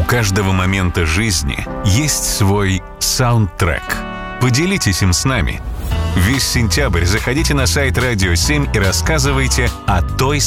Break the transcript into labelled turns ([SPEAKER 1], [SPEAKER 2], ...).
[SPEAKER 1] каждого момента жизни есть свой саундтрек. Поделитесь им с нами. Весь сентябрь заходите на сайт Радио 7 и рассказывайте о той